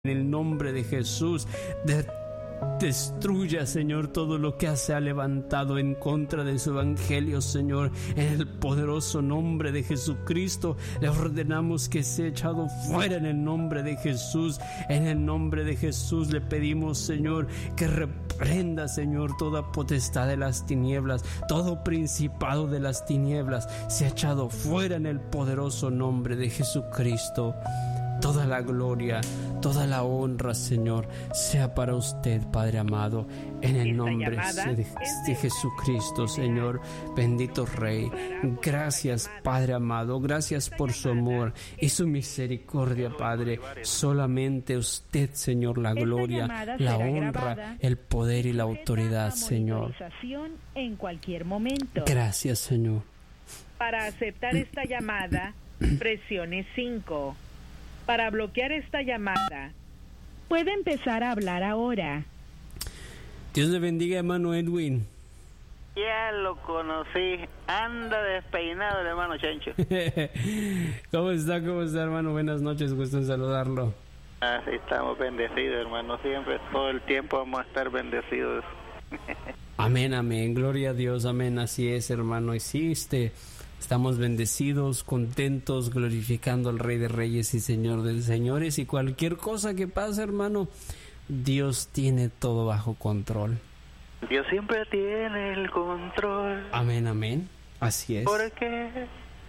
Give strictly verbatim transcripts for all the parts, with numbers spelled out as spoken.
En el nombre de Jesús, de, destruya, Señor, todo lo que se ha levantado en contra de su evangelio, Señor. En el poderoso nombre de Jesucristo, le ordenamos que sea echado fuera en el nombre de Jesús. En el nombre de Jesús le pedimos, Señor, que reprenda, Señor, toda potestad de las tinieblas, todo principado de las tinieblas, sea echado fuera en el poderoso nombre de Jesucristo. Toda la gloria, toda la honra, Señor, sea para usted, Padre amado, en el nombre de, de Jesucristo, Señor, bendito Rey. Gracias, Padre amado, gracias por su amor y su misericordia, Padre. Solamente usted, Señor, la gloria, la honra, el poder y la autoridad, Señor. En cualquier momento. Gracias, Señor. Para aceptar esta llamada, presione cinco. Para bloquear esta llamada, puede empezar a hablar ahora. Dios le bendiga, hermano Edwin. Ya lo conocí. Anda despeinado el hermano Chencho. ¿Cómo está? ¿Cómo está, hermano? Buenas noches, gusto en saludarlo. Así estamos bendecidos, hermano. Siempre, todo el tiempo vamos a estar bendecidos. Amén, amén. Gloria a Dios, amén. Así es, hermano. Hiciste. Estamos bendecidos, contentos, glorificando al Rey de Reyes y Señor de Señores. Y cualquier cosa que pase, hermano, Dios tiene todo bajo control. Dios siempre tiene el control. Amén, amén. Así es. ¿Por qué?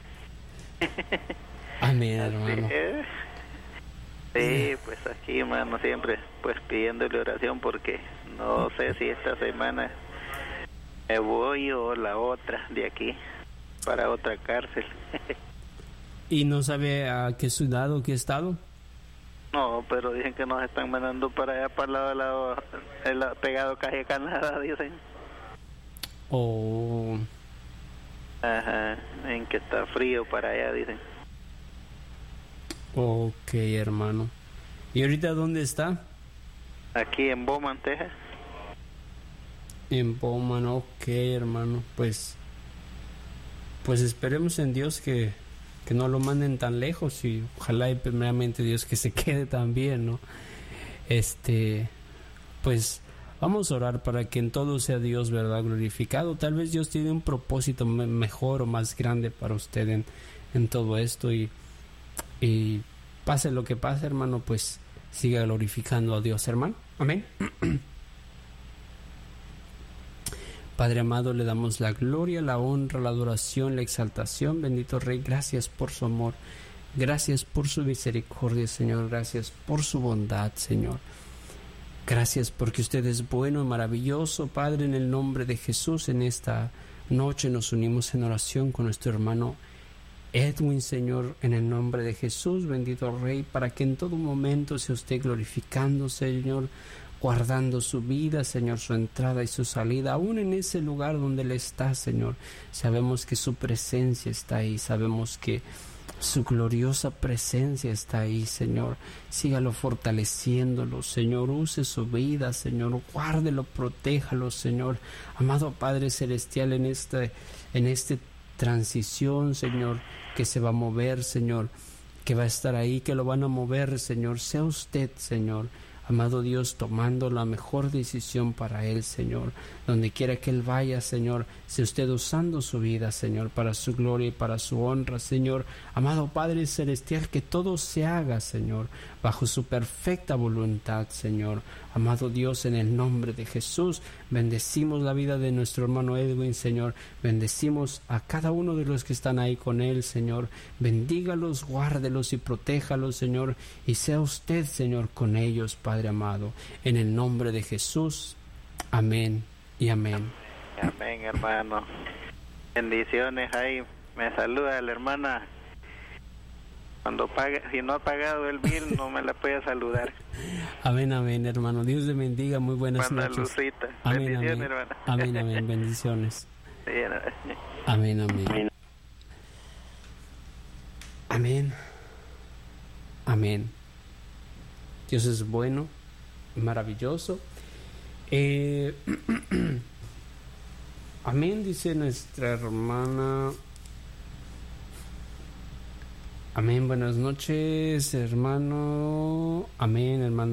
Amén, hermano. Sí, pues aquí, hermano, siempre pues pidiéndole oración porque no sé si esta semana me voy o la otra de aquí para otra cárcel. ¿Y no sabe a qué ciudad o qué estado? No, pero dicen que nos están mandando para allá, para el lado, lado el, pegado Calle Canadá, dicen. Oh. Ajá, en que está frío para allá, dicen. Ok, hermano. ¿Y ahorita dónde está? Aquí en Bowman, Texas. En Bowman, ok, hermano. Pues... Pues esperemos en Dios que, que no lo manden tan lejos y ojalá y primeramente Dios que se quede también, ¿no? Este, pues vamos a orar para que en todo sea Dios, ¿verdad? Glorificado. Tal vez Dios tiene un propósito me- mejor o más grande para usted en, en todo esto y, y pase lo que pase, hermano, pues siga glorificando a Dios, hermano. Amén. Padre amado, le damos la gloria, la honra, la adoración, la exaltación. Bendito Rey, gracias por su amor. Gracias por su misericordia, Señor. Gracias por su bondad, Señor. Gracias porque usted es bueno y maravilloso, Padre. En el nombre de Jesús, en esta noche nos unimos en oración con nuestro hermano Edwin, Señor, en el nombre de Jesús, bendito Rey, para que en todo momento sea usted glorificando, Señor, guardando su vida, Señor, su entrada y su salida, aún en ese lugar donde Él está, Señor. Sabemos que su presencia está ahí, sabemos que su gloriosa presencia está ahí, Señor. Sígalo fortaleciéndolo, Señor. Use su vida, Señor. Guárdelo, protéjalo, Señor. Amado Padre Celestial, en este, en este transición, Señor, que se va a mover, Señor, que va a estar ahí, que lo van a mover, Señor. Sea usted, Señor, amado Dios, tomando la mejor decisión para Él, Señor. Donde quiera que Él vaya, Señor, sea usted usando su vida, Señor, para su gloria y para su honra, Señor. Amado Padre Celestial, que todo se haga, Señor, bajo su perfecta voluntad, Señor. Amado Dios, en el nombre de Jesús, bendecimos la vida de nuestro hermano Edwin, Señor. Bendecimos a cada uno de los que están ahí con Él, Señor. Bendígalos, guárdelos y protéjalos, Señor. Y sea usted, Señor, con ellos, Padre amado. En el nombre de Jesús. Amén y amén. Amén, hermano. Bendiciones ahí. Me saluda la hermana. Cuando pague, si no ha pagado el bill, no me la puede saludar. Amén, amén, hermano. Dios le bendiga. Muy buenas Hermana noches. Lucita. Amén, Bendiciones, amén. hermana. Amén, amén. Bendiciones. Bien. Amén, amén. Amén. Amén. Dios es bueno, maravilloso. Eh, amén, dice nuestra hermana Amén. Buenas noches, hermano. Amén, hermano.